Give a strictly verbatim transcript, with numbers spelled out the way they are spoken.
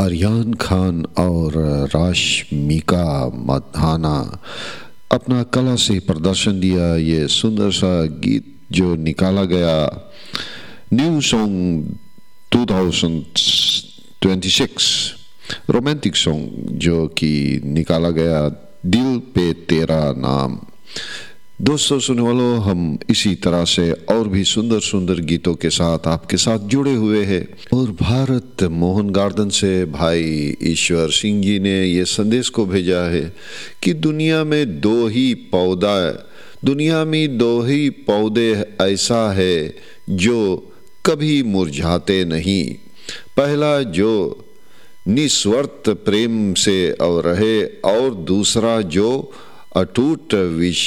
अरियान खान और राशमिका मंदाना अपना कला से प्रदर्शन दिया। ये सुंदर सा गीत जो निकाला गया न्यू सॉन्ग दो हज़ार छब्बीस रोमांटिक सॉन्ग जो कि निकाला गया दिल पे तेरा नाम। दोस्तों सुनने वालों, हम इसी तरह से और भी सुंदर सुंदर गीतों के साथ आपके साथ जुड़े हुए हैं। और भारत मोहन गार्डन से भाई ईश्वर सिंह जी ने ये संदेश को भेजा है कि दुनिया में दो ही पौधा दुनिया में दो ही पौधे ऐसा है जो कभी मुरझाते नहीं। पहला जो निस्वार्थ प्रेम से और रहे, और दूसरा जो अटूट विश्वास